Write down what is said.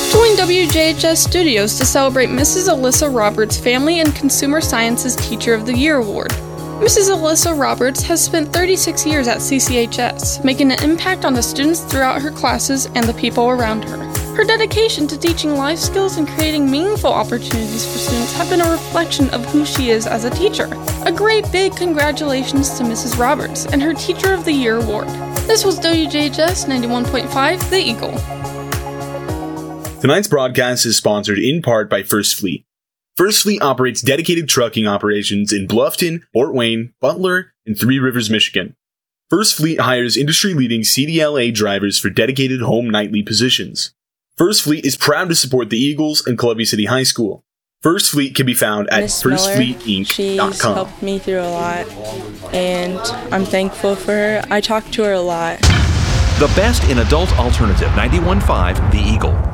Join WJHS Studios to celebrate Mrs. Alyssa Roberts' Family and Consumer Sciences Teacher of the Year Award. Mrs. Alyssa Roberts has spent 36 years at CCHS, making an impact on the students throughout her classes and the people around her. Her dedication to teaching life skills and creating meaningful opportunities for students have been a reflection of who she is as a teacher. A great big congratulations to Mrs. Roberts and her Teacher of the Year Award. This was WJHS 91.5, The Eagle. Tonight's broadcast is sponsored in part by First Fleet. First Fleet operates dedicated trucking operations in Bluffton, Fort Wayne, Butler, and Three Rivers, Michigan. First Fleet hires industry-leading CDLA drivers for dedicated home nightly positions. First Fleet is proud to support the Eagles and Columbia City High School. First Fleet can be found at firstfleetinc.com. She's helped me through a lot, and I'm thankful for her. I talk to her a lot. The best in adult alternative, 91.5 The Eagle.